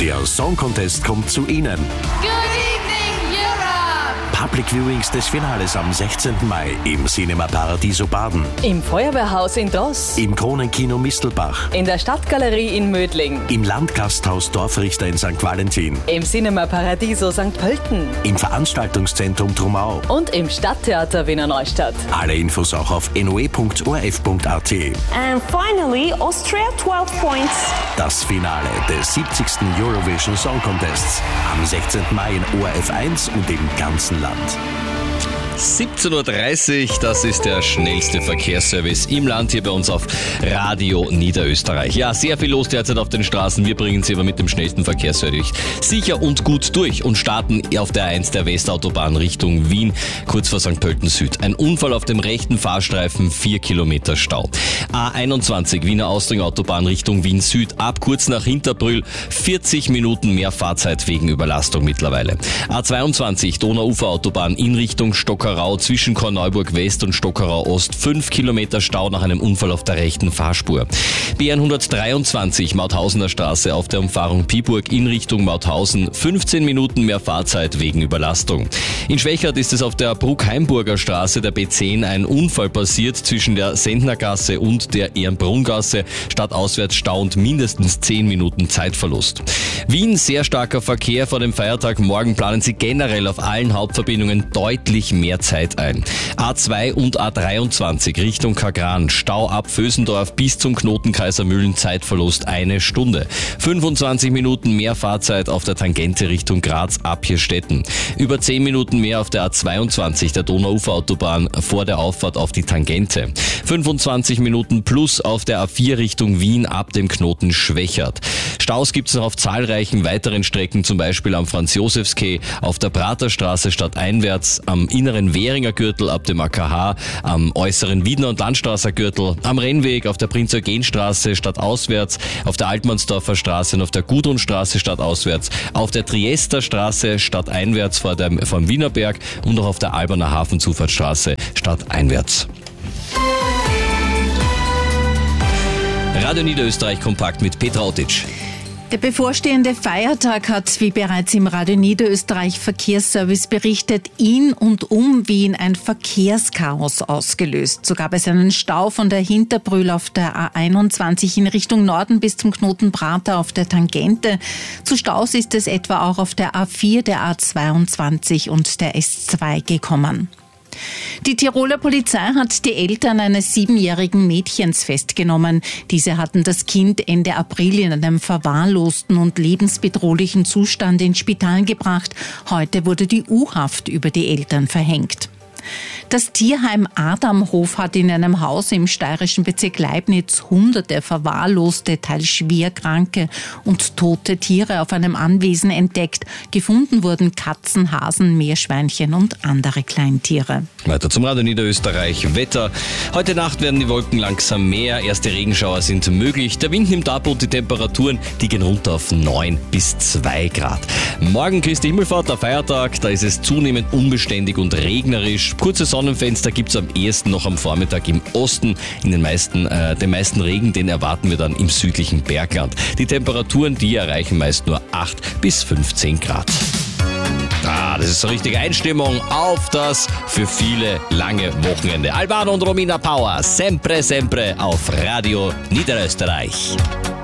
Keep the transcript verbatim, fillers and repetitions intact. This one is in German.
Der Song Contest kommt zu Ihnen. Good evening, Europe! Public Viewings des Finales am sechzehnten Mai im Cinema Paradiso Baden, Im Feuerwehrhaus in Dross, im Kronenkino Mistelbach, in der Stadtgalerie in Mödling, im Landgasthaus Dorfrichter in Sankt Valentin, im Cinema Paradiso Sankt Pölten im Veranstaltungszentrum Trumau. und im Stadttheater Wiener Neustadt. Alle Infos auch auf n o e punkt o r f punkt a t. And finally, Austria twelve points. Das Finale des siebzigsten Eurovision Song Contests am sechzehnten Mai in O R F eins und im ganzen Land. siebzehn Uhr dreißig, das ist der schnellste Verkehrsservice im Land hier bei uns auf Radio Niederösterreich. Ja, sehr viel los derzeit auf den Straßen. Wir bringen Sie aber mit dem schnellsten Verkehrsservice sicher und gut durch und starten auf der A eins der Westautobahn Richtung Wien, kurz vor Sankt Pölten Süd. Ein Unfall auf dem rechten Fahrstreifen, vier Kilometer Stau. A einundzwanzig Wiener Austring-Autobahn Richtung Wien Süd, ab kurz nach Hinterbrühl, vierzig Minuten mehr Fahrzeit wegen Überlastung mittlerweile. A zweiundzwanzig Donauuferautobahn in Richtung Stockerau zwischen Korneuburg West und Stockerau Ost, fünf Kilometer Stau nach einem Unfall auf der rechten Fahrspur. B hundertdreiundzwanzig Mauthausener Straße auf der Umfahrung Piburg in Richtung Mauthausen, fünfzehn Minuten mehr Fahrzeit wegen Überlastung. In Schwächert ist es auf der Bruckheimburger Straße der B zehn ein Unfall passiert zwischen der Sendnergasse und der Ehrenbrungasse. Stadtauswärts Stau und mindestens zehn Minuten Zeitverlust. Wien, sehr starker Verkehr vor dem Feiertag. Morgen planen Sie generell auf allen Hauptverbindungen deutlich mehr Zeit ein. A zwei und A dreiundzwanzig Richtung Kagran, Stau ab Vösendorf bis zum Knoten Kaisermühlen, Zeitverlust eine Stunde. fünfundzwanzig Minuten mehr Fahrzeit auf der Tangente Richtung Graz ab Hirstetten. Über zehn Minuten mehr auf der A zweiundzwanzig der Donauuferautobahn vor der Auffahrt auf die Tangente. fünfundzwanzig Minuten plus auf der A vier Richtung Wien ab dem Knoten Schwächert. Staus gibt es noch auf zahlreichen weiteren Strecken, zum Beispiel am Franz-Josefs-Quai, auf der Praterstraße stadteinwärts, am inneren Währinger Gürtel ab dem A K H, am äußeren Wiedner- und Landstrasser Gürtel, am Rennweg, auf der Prinz-Eugen-Straße stadtauswärts, auf der Altmannsdorfer Straße und auf der Gudrunstraße stadtauswärts, auf der Triester Straße stadteinwärts vor dem, vom Wienerberg und auch auf der Alberner Hafenzufahrtsstraße stadteinwärts. Radio Niederösterreich kompakt mit Petra Otic. Der bevorstehende Feiertag hat, wie bereits im Radio Niederösterreich Verkehrsservice berichtet, in und um Wien ein Verkehrschaos ausgelöst. So gab es einen Stau von der Hinterbrühl auf der A einundzwanzig in Richtung Norden bis zum Knoten Prater auf der Tangente. Zu Staus ist es etwa auch auf der A vier, der A zweiundzwanzig und der S zwei gekommen. Die Tiroler Polizei hat die Eltern eines siebenjährigen Mädchens festgenommen. Diese hatten das Kind Ende April in einem verwahrlosten und lebensbedrohlichen Zustand ins Spital gebracht. Heute wurde die U-Haft über die Eltern verhängt. Das Tierheim Adamhof hat in einem Haus im steirischen Bezirk Leibniz hunderte verwahrloste, teils schwerkranke und tote Tiere auf einem Anwesen entdeckt. Gefunden wurden Katzen, Hasen, Meerschweinchen und andere Kleintiere. Weiter zum Radio Niederösterreich. Wetter. Heute Nacht werden die Wolken langsam mehr. Erste Regenschauer sind möglich. Der Wind nimmt ab und die Temperaturen, die gehen runter auf neun bis zwei Grad. Morgen Christi Himmelfahrt, der Feiertag. Da ist es zunehmend unbeständig und regnerisch. Kurze Sonnenfenster gibt es am ehesten noch am Vormittag im Osten. In den meisten, äh, den meisten Regen, den erwarten wir dann im südlichen Bergland. Die Temperaturen, die erreichen meist nur acht bis fünfzehn Grad. Ah, das ist so richtige Einstimmung auf das für viele lange Wochenende. Albano und Romina Power, sempre, sempre auf Radio Niederösterreich.